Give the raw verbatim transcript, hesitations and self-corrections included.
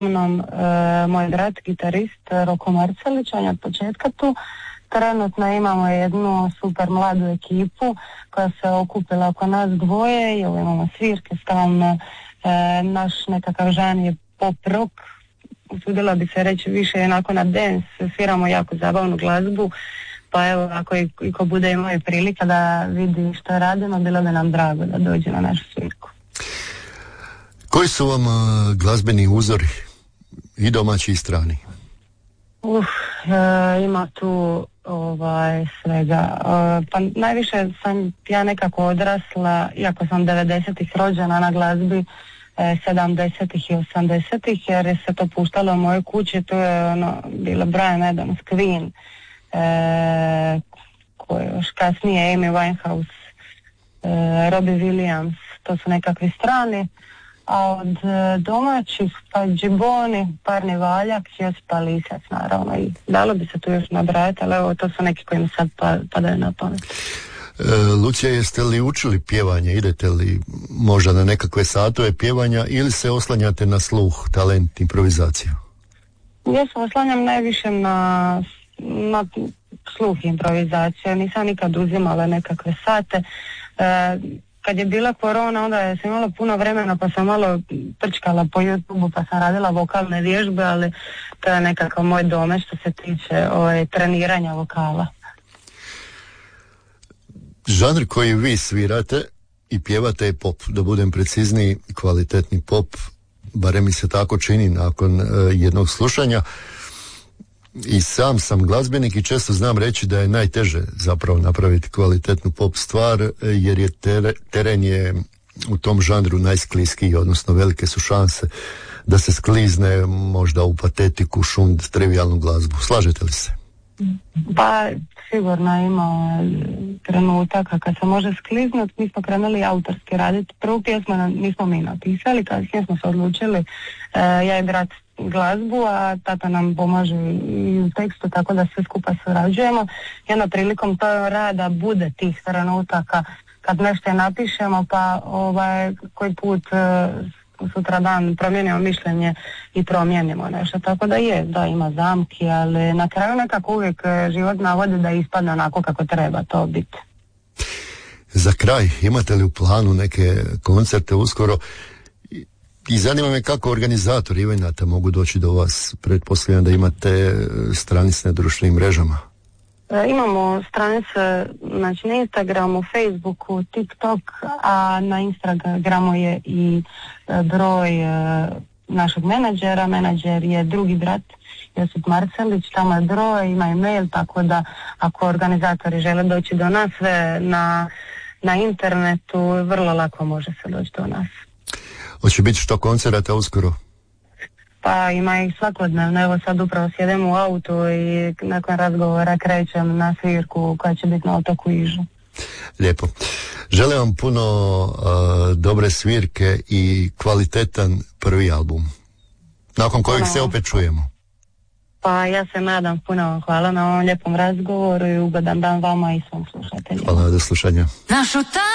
mnom e, moj brat, gitarist Roko Marcelić, on je od početka tu. Trenutno imamo jednu super mladu ekipu koja se okupila oko nas dvoje i imamo svirke stalno. E, naš nekakav žan je pop rock, usudila bi se reći više onako na dance, sviramo jako zabavnu glazbu, pa evo ako i, i ko bude imao prilika da vidi što radimo, bilo bi nam drago da dođe na našu svirku. Koji su vam uh, glazbeni uzori, i domaći i strani? Uf, e, ima tu ovaj svega. E, pa najviše sam ja nekako odrasla, iako sam devedesetih rođena na glazbi e, sedamdesetih i osamdesetih, jer je se to puštalo u mojoj kući. Tu je ono bilo Bryan Adams, Queen, e, koje još kasnije Amy Winehouse, e, Robbie Williams, to su nekakvi strani. A od e, domaćih pa Džiboni, Parni Valjak, Josipa Lisac naravno, i dalo bi se tu još nabrajati, ali evo to su neki koji mi sad pa, padaju na pamet. E, Lucija, jeste li učili pjevanje, idete li možda na nekakve satove pjevanja ili se oslanjate na sluh, talent, improvizaciju? Ja se oslanjam najviše na, na sluh improvizacije, nisam nikad uzimala nekakve sate. E, Kad je bila korona, onda je sam imala puno vremena, pa sam malo prčkala po YouTubeu, pa sam radila vokalne vježbe, ali to je nekakav moj domet što se tiče ovaj, treniranja vokala. Žanr koji vi svirate i pjevate je pop, da budem precizniji, kvalitetni pop, barem mi se tako čini nakon uh, jednog slušanja. I sam sam glazbenik i često znam reći da je najteže zapravo napraviti kvalitetnu pop stvar, jer je ter, teren je u tom žanru najskliskiji, odnosno velike su šanse da se sklizne možda u patetiku, šund, trivijalnu glazbu. Slažete li se? Pa sigurno ima trenutaka kad se može skliznuti. Mi smo krenuli autorski raditi. Prvu pjesmu nismo mi napisali, kasnije smo se odlučili, e, ja i brat glazbu, a tata nam pomaže i u tekstu, tako da sve skupa surađujemo. I onda prilikom tog rada bude tih trenutaka kad nešto napišemo, pa ovaj koji put e, sutra dan promijenimo mišljenje i promijenimo nešto, tako da je, da ima zamki, ali na kraju nekako uvijek život navodi da ispadne onako kako treba to biti. Za kraj, imate li u planu neke koncerte uskoro? I zanima me kako organizatori evenata mogu doći do vas. Pretpostavljam da imate stranice na društvenim mrežama. E, imamo stranice, znači na Instagramu, Facebooku, TikTok, a na Instagramu je i e, broj e, našeg menadžera. Menadžer je drugi brat, Josip Marcelić, tamo je broj, ima i mail, tako da ako organizatori žele doći do nas, sve na, na internetu, vrlo lako može se doći do nas. Hoće biti što koncerata uskoro? Pa ima ih svakodnevno, evo sad upravo sjedem u autu i nakon razgovora krećem na svirku koja će biti na otoku Ižu. Lijepo. Želim vam puno uh, dobre svirke i kvalitetan prvi album, nakon kojeg se opet čujemo. Pa ja se nadam, puno vam hvala na ovom lijepom razgovoru i ugodan dan vama i svom slušateljima. Hvala, do slušanja.